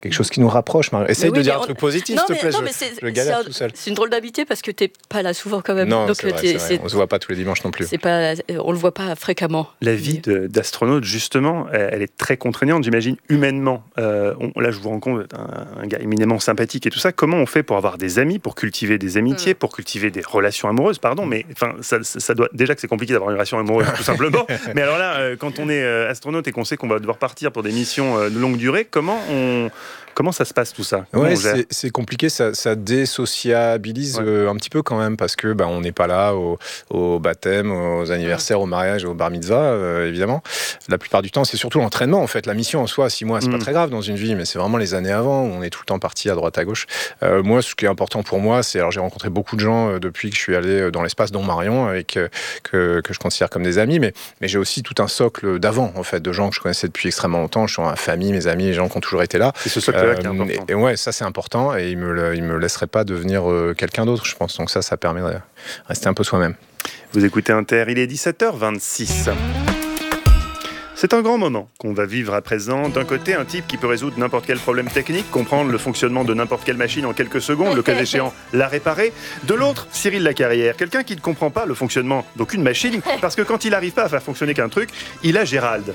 quelque chose qui nous rapproche. Essaye de dire un truc positif, s'il te plaît. Je galère tout seul. C'est une drôle d'amitié parce que t'es pas là souvent quand même. Non, donc c'est vrai. On se voit pas tous les dimanches non plus. On le voit pas fréquemment. La vie d'astronaute, justement, elle est très contraignante, j'imagine, humainement. Là, je vous rencontre un gars éminemment sympathique et tout ça. Comment on fait pour avoir des amis, pour cultiver des amitiés, pour cultiver des relations amoureuses, mais ça doit déjà que c'est compliqué d'avoir une relation amoureuse, tout simplement. Mais alors là, quand on est astronaute et qu'on sait qu'on va devoir partir pour des missions de longue durée, comment ça se passe tout ça? Ouais, c'est compliqué, ça désociabilise un petit peu quand même, parce que on n'est pas là au baptême, aux anniversaires, au mariage, au bar mitzvah, évidemment. La plupart du temps, c'est surtout l'entraînement en fait. La mission en soi, 6 mois, c'est pas très grave dans une vie, mais c'est vraiment les années avant où on est tout le temps parti à droite à gauche. Moi, ce qui est important pour moi, c'est, alors j'ai rencontré beaucoup de gens depuis que je suis allé dans l'espace, dont Marion, et que je considère comme des amis, mais j'ai aussi tout un socle d'avant en fait, de gens que je connaissais depuis extrêmement longtemps. Je suis dans ma famille, mes amis, les gens qui ont toujours été là. C'est ce socle qui est important. Et ouais, ça c'est important, et il me laisserait pas devenir quelqu'un d'autre, je pense. Donc ça permet de rester un peu soi-même. Vous écoutez Inter, il est 17h26. C'est un grand moment qu'on va vivre à présent. D'un côté, un type qui peut résoudre n'importe quel problème technique, comprendre le fonctionnement de n'importe quelle machine en quelques secondes, le cas échéant, la réparer. De l'autre, Cyril Lacarrière, quelqu'un qui ne comprend pas le fonctionnement d'aucune machine, parce que quand il n'arrive pas à faire fonctionner qu'un truc, il a Gérald.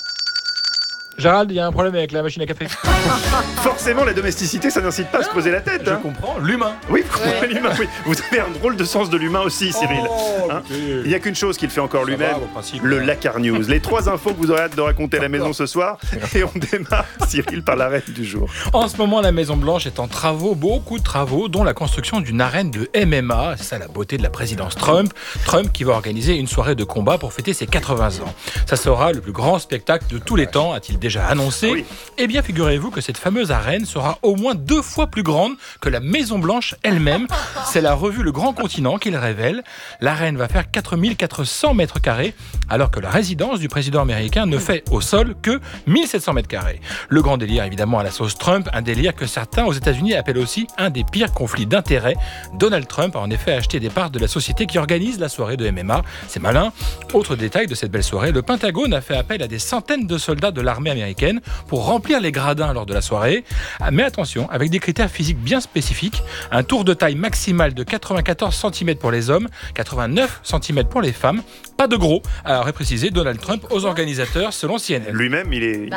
Gérald, il y a un problème avec la machine à café. Forcément, la domesticité, ça n'incite pas à se poser la tête. Je comprends, l'humain. Oui, vous comprenez l'humain. Oui. Vous avez un drôle de sens de l'humain aussi, Cyril. Il n'y a qu'une chose qu'il fait encore lui-même, le Lacar News. Les 3 infos que vous aurez hâte de raconter à la maison ce soir. Et on démarre, Cyril, par l'arène du jour. En ce moment, la Maison-Blanche est en travaux, beaucoup de travaux, dont la construction d'une arène de MMA. C'est ça la beauté de la présidence Trump. Trump qui va organiser une soirée de combat pour fêter ses 80 ans. Ça sera le plus grand spectacle de tous les temps, a-t-il déjà annoncé. Oui. Eh bien, figurez-vous que cette fameuse arène sera au moins 2 fois plus grande que la Maison-Blanche elle-même. C'est la revue Le Grand Continent qui le révèle. L'arène va faire 4400 mètres carrés, alors que la résidence du président américain ne fait au sol que 1700 mètres carrés. Le grand délire, évidemment, à la sauce Trump, un délire que certains aux États-Unis appellent aussi un des pires conflits d'intérêts. Donald Trump a en effet acheté des parts de la société qui organise la soirée de MMA. C'est malin. Autre détail de cette belle soirée, le Pentagone a fait appel à des centaines de soldats de l'armée américaine pour remplir les gradins lors de la soirée. Mais attention, avec des critères physiques bien spécifiques, un tour de taille maximale de 94 cm pour les hommes, 89 cm pour les femmes. Pas de gros, a précisé Donald Trump aux organisateurs selon CNN. Lui-même,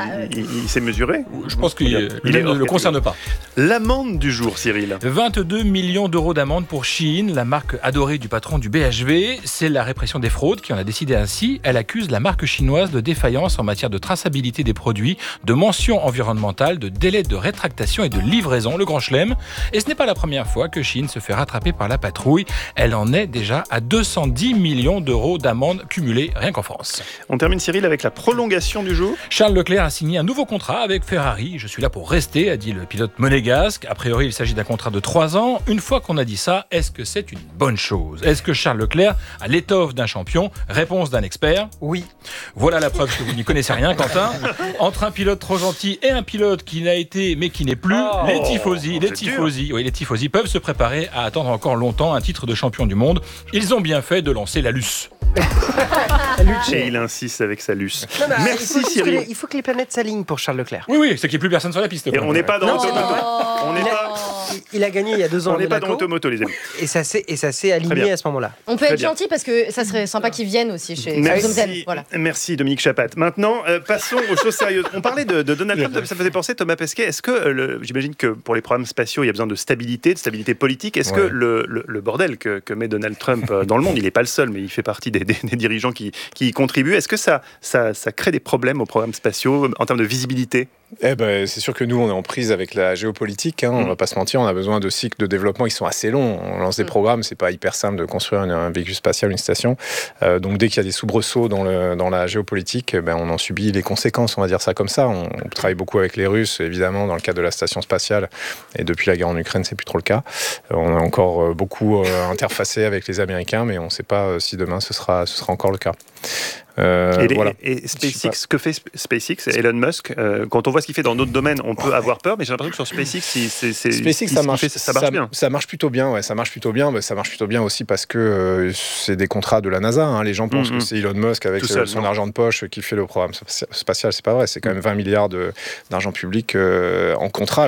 il s'est mesuré. Je pense qu'il ne le concerne pas. L'amende du jour, Cyril. 22 millions d'euros d'amende pour Shein, la marque adorée du patron du BHV. C'est la répression des fraudes qui en a décidé ainsi. Elle accuse la marque chinoise de défaillance en matière de traçabilité des produits, de mentions environnementales, de délais de rétractation et de livraison, le grand chelem. Et ce n'est pas la première fois que Shein se fait rattraper par la patrouille. Elle en est déjà à 210 millions d'euros d'amende cumulée rien qu'en France. On termine, Cyril, avec la prolongation du jour. Charles Leclerc a signé un nouveau contrat avec Ferrari. Je suis là pour rester, a dit le pilote monégasque. A priori, il s'agit d'un contrat de 3 ans. Une fois qu'on a dit ça, est-ce que c'est une bonne chose? Est-ce que Charles Leclerc a l'étoffe d'un champion? Réponse d'un expert. Oui. Voilà la preuve que vous n'y connaissez rien, Quentin. Entre un pilote trop gentil et un pilote qui n'a été mais qui n'est plus, les tifosi peuvent se préparer à attendre encore longtemps un titre de champion du monde. Ils ont bien fait de lancer la Luce. Et il insiste avec sa Luce. Non, Merci, Cyril. Il faut que les planètes s'alignent pour Charles Leclerc. Oui, c'est qu'il n'y ait plus personne sur la piste. Et on n'est pas dans l'automoto. Il a gagné il y a 2 ans. On n'est pas dans l'automoto, les amis. Et ça s'est aligné à ce moment-là. On peut être gentil parce que ça serait sympa qu'ils viennent aussi chez Zomzen. Voilà. Merci Dominique Chapat. Maintenant, passons aux choses sérieuses. On parlait de Donald Trump, ça me faisait penser, Thomas Pesquet, est-ce que, j'imagine que pour les programmes spatiaux, il y a besoin de stabilité politique. Est-ce que le bordel que met Donald Trump dans le monde, il n'est pas le seul, mais il fait partie des dirigeants qui y contribuent, est-ce que ça crée des problèmes aux programmes spatiaux en termes de visibilité? C'est sûr que nous, on est en prise avec la géopolitique. On va pas se mentir, on a besoin de cycles de développement qui sont assez longs. On lance des programmes, c'est pas hyper simple de construire un véhicule spatial, une station. Donc dès qu'il y a des soubresauts dans la géopolitique, on en subit les conséquences, on va dire ça comme ça. On travaille beaucoup avec les Russes, évidemment, dans le cadre de la station spatiale. Et depuis la guerre en Ukraine, c'est plus trop le cas. On a encore beaucoup interfacé avec les Américains, mais on ne sait pas si demain ce sera encore le cas. Et SpaceX, que fait SpaceX, Elon Musk, quand on voit ce qu'il fait dans d'autres domaines, on peut avoir peur, mais j'ai l'impression que sur SpaceX, ça marche bien. Ça marche plutôt bien, ouais, ça marche plutôt bien. Mais ça marche plutôt bien aussi parce que c'est des contrats de la NASA. Hein. Les gens pensent que c'est Elon Musk avec son argent de poche qui fait le programme spatial. C'est pas vrai. C'est quand même 20 milliards d'argent public en contrat.